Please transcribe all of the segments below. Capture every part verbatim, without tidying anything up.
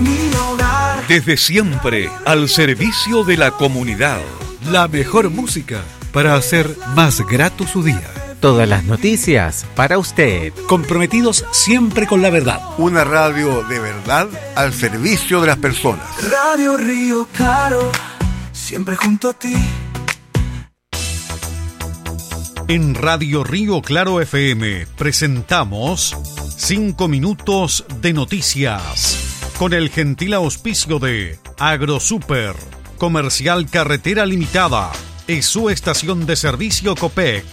mi hogar. Desde siempre, al servicio de la comunidad. La mejor música para hacer más grato su día. Todas las noticias para usted. Comprometidos siempre con la verdad. Una radio de verdad al servicio de las personas. Radio Río Claro, siempre junto a ti. En Radio Río Claro F M presentamos cinco minutos de noticias con el gentil auspicio de AgroSuper, Comercial Carretera Limitada y su estación de servicio Copec.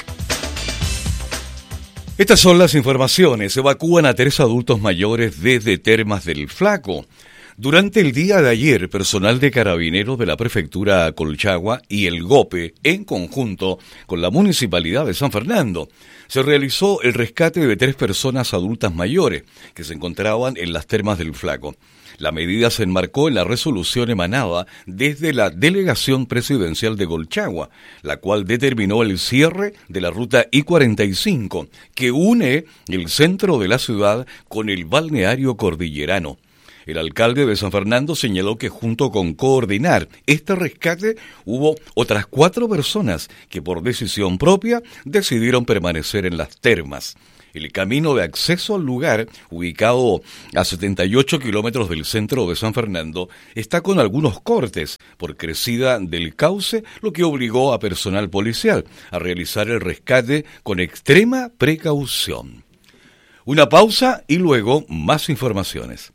Estas son las informaciones. Evacúan a tres adultos mayores desde Termas del Flaco. Durante el día de ayer, personal de Carabineros de la Prefectura Colchagua y el GOPE, en conjunto con la Municipalidad de San Fernando, se realizó el rescate de tres personas adultas mayores que se encontraban en las Termas del Flaco. La medida se enmarcó en la resolución emanada desde la Delegación Presidencial de Colchagua, la cual determinó el cierre de la ruta I cuarenta y cinco, que une el centro de la ciudad con el balneario cordillerano. El alcalde de San Fernando señaló que junto con coordinar este rescate hubo otras cuatro personas que por decisión propia decidieron permanecer en las termas. El camino de acceso al lugar, ubicado a setenta y ocho kilómetros del centro de San Fernando, está con algunos cortes por crecida del cauce, lo que obligó a personal policial a realizar el rescate con extrema precaución. Una pausa y luego más informaciones.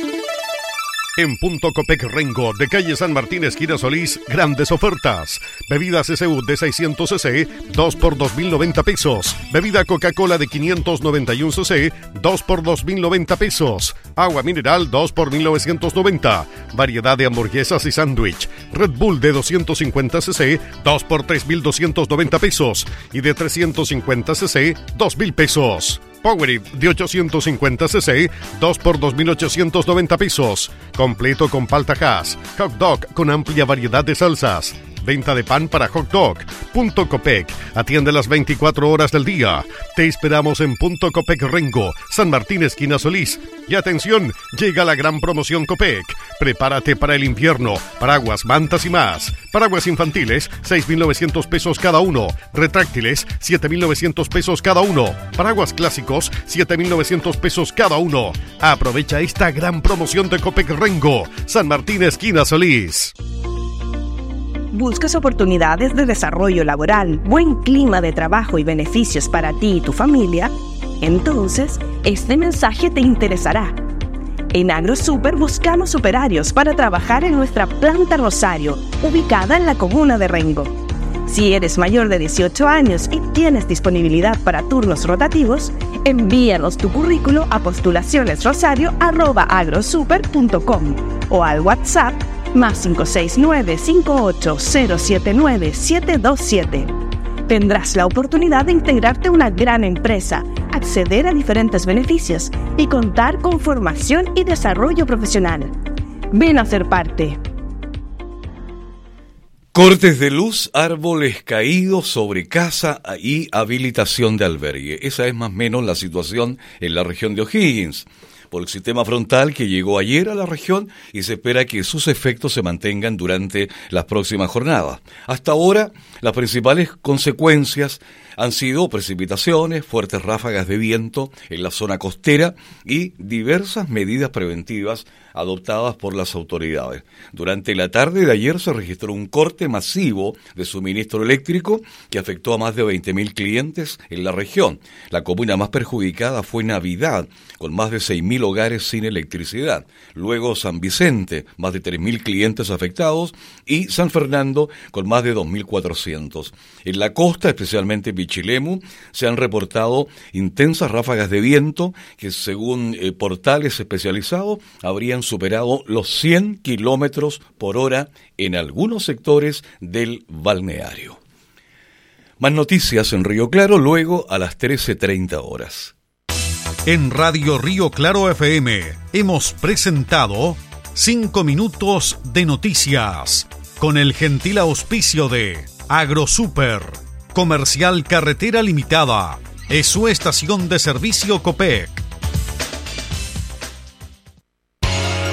En Punto Copec Rengo, de calle San Martín, esquina Solís, grandes ofertas. Bebida C C U de seiscientos centilitros, dos por dos mil noventa pesos. Bebida Coca-Cola de quinientos noventa y uno centilitros, dos por dos mil noventa pesos. Agua mineral, dos por mil novecientos noventa. Variedad de hamburguesas y sándwich. Red Bull de doscientos cincuenta centilitros, dos por tres mil doscientos noventa pesos. Y de trescientos cincuenta centilitros, dos mil pesos. Powerade de ochocientos cincuenta centilitros, dos por dos mil ochocientos noventa pesos. Completo con palta Hass. Hot dog con amplia variedad de salsas. Venta de pan para hot dog. Punto Copec. Atiende las veinticuatro horas del día. Te esperamos en Punto Copec Rengo, San Martín, esquina Solís. Y atención, llega la gran promoción Copec. Prepárate para el invierno. Paraguas, mantas y más. Paraguas infantiles, seis mil novecientos pesos cada uno. Retráctiles, siete mil novecientos pesos cada uno. Paraguas clásicos, siete mil novecientos pesos cada uno. Aprovecha esta gran promoción de Copec Rengo, San Martín, esquina Solís. ¿Buscas oportunidades de desarrollo laboral, buen clima de trabajo y beneficios para ti y tu familia? Entonces, este mensaje te interesará. En AgroSuper buscamos operarios para trabajar en nuestra planta Rosario, ubicada en la comuna de Rengo. Si eres mayor de dieciocho años y tienes disponibilidad para turnos rotativos, envíanos tu currículo a postulacionesrosario arroba agrosuper punto com o al WhatsApp más cinco seis nueve, cinco ocho cero siete nueve, siete dos siete. Tendrás la oportunidad de integrarte a una gran empresa, acceder a diferentes beneficios y contar con formación y desarrollo profesional. Ven a ser parte. Cortes de luz, árboles caídos sobre casa y habilitación de albergue. Esa es más o menos la situación en la región de O'Higgins, por el sistema frontal que llegó ayer a la región y se espera que sus efectos se mantengan durante las próximas jornadas. Hasta ahora, las principales consecuencias han sido precipitaciones, fuertes ráfagas de viento en la zona costera y diversas medidas preventivas adoptadas por las autoridades. Durante la tarde de ayer se registró un corte masivo de suministro eléctrico que afectó a más de veinte mil clientes en la región. La comuna más perjudicada fue Navidad, con más de seis mil hogares sin electricidad. Luego San Vicente, más de tres mil clientes afectados, y San Fernando, con más de dos mil cuatrocientos. En la costa, especialmente en Pichilemu, se han reportado intensas ráfagas de viento que, según eh, portales especializados, habrían superado los cien kilómetros por hora en algunos sectores del balneario. Más noticias en Río Claro luego a las trece treinta horas. En Radio Río Claro F M hemos presentado cinco minutos de noticias con el gentil auspicio de AgroSuper, Comercial Carretera Limitada, es su estación de servicio Copec.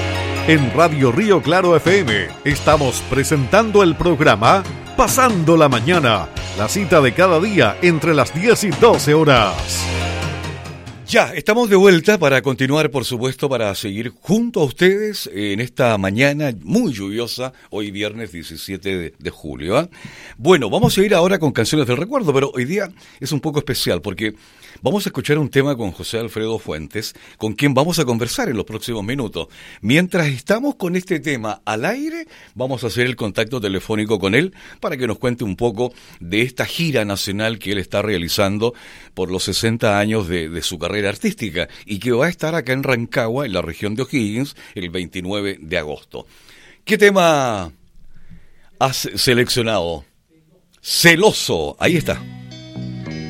En Radio Río Claro F M estamos presentando el programa Pasando la Mañana, la cita de cada día entre las diez y doce horas. Ya, estamos de vuelta para continuar, por supuesto, para seguir junto a ustedes en esta mañana muy lluviosa, hoy viernes diecisiete de, de julio. ¿eh? Bueno, vamos a ir ahora con Canciones del Recuerdo, pero hoy día es un poco especial porque vamos a escuchar un tema con José Alfredo Fuentes, con quien vamos a conversar en los próximos minutos. Mientras estamos con este tema al aire, vamos a hacer el contacto telefónico con él para que nos cuente un poco de esta gira nacional que él está realizando por los sesenta años de, de su carrera artística y que va a estar acá en Rancagua, en la región de O'Higgins, el veintinueve de agosto. ¿Qué tema has seleccionado? Celoso, ahí está.